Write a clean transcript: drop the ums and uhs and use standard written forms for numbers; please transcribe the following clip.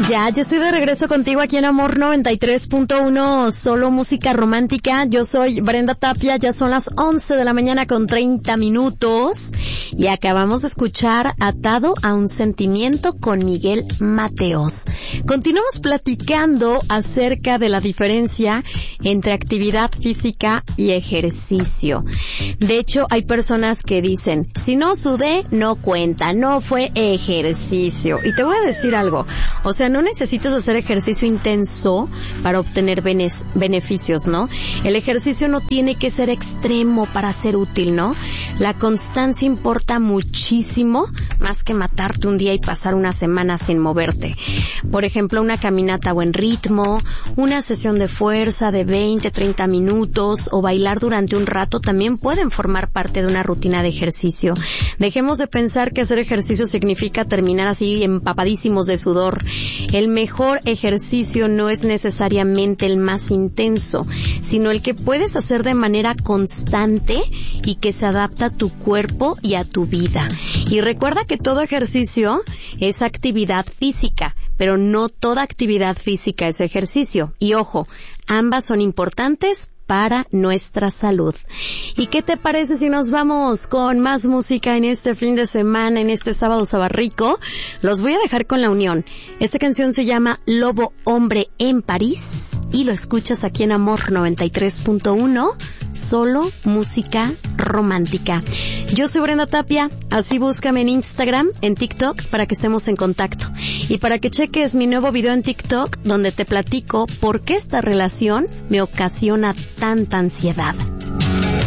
Ya, yo estoy de regreso contigo aquí en Amor 93.1, solo música romántica. Yo soy Brenda Tapia, ya son las 11 de la mañana con 30 minutos y acabamos de escuchar Atado a un sentimiento con Miguel Mateos. Continuamos platicando acerca de la diferencia entre actividad física y ejercicio. De hecho, hay personas que dicen, si no sudé, no cuenta, no fue ejercicio. Y te voy a decir algo, o sea, no necesitas hacer ejercicio intenso para obtener beneficios, ¿no? El ejercicio no tiene que ser extremo para ser útil, ¿no? La constancia importa muchísimo, más que matarte un día y pasar una semana sin moverte. Por ejemplo, una caminata a buen ritmo, una sesión de fuerza de 20, 30 minutos o bailar durante un rato también pueden formar parte de una rutina de ejercicio. Dejemos de pensar que hacer ejercicio significa terminar así empapadísimos de sudor. El mejor ejercicio no es necesariamente el más intenso, sino el que puedes hacer de manera constante y que se adapta a tu cuerpo y a tu vida. Y recuerda que todo ejercicio es actividad física, pero no toda actividad física es ejercicio. Y ojo, ambas son importantes para nuestra salud. ¿Y qué te parece si nos vamos con más música en este fin de semana, en este sábado sabarrico? Los voy a dejar con La Unión. Esta canción se llama Lobo Hombre en París y lo escuchas aquí en Amor 93.1, solo música romántica. Yo soy Brenda Tapia, así búscame en Instagram, en TikTok, para que estemos en contacto. Y para que cheques mi nuevo video en TikTok, donde te platico por qué esta relación me ocasiona tanta ansiedad.